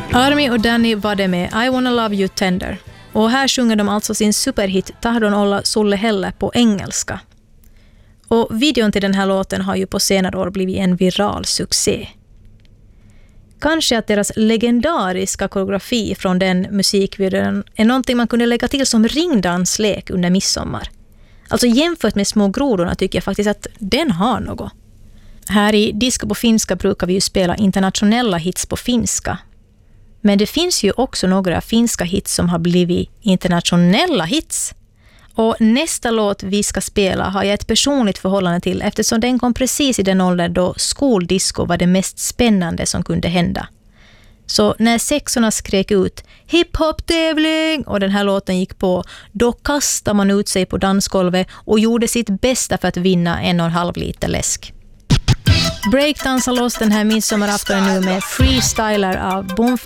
Army och Danny var det med I Wanna Love You Tender. Och här sjunger de alltså sin superhit Tahdon olla sulle helle på engelska. Och videon till den här låten har ju på senare år blivit en viral succé. Kanske att deras legendariska koreografi från den musikvideon är någonting man kunde lägga till som ringdanslek under midsommar. Alltså jämfört med Små grodorna tycker jag faktiskt att den har något. Här i Disco på finska brukar vi ju spela internationella hits på finska. Men det finns ju också några finska hits som har blivit internationella hits. Och nästa låt vi ska spela har jag ett personligt förhållande till eftersom den kom precis i den åldern då skoldisco var det mest spännande som kunde hända. Så när sexorna skrek ut hiphop-tävling och den här låten gick på, då kastade man ut sig på dansgolvet och gjorde sitt bästa för att vinna 1,5 liter läsk. Breakdansa loss den här midsommaraftonen nu med Freestyler av Boom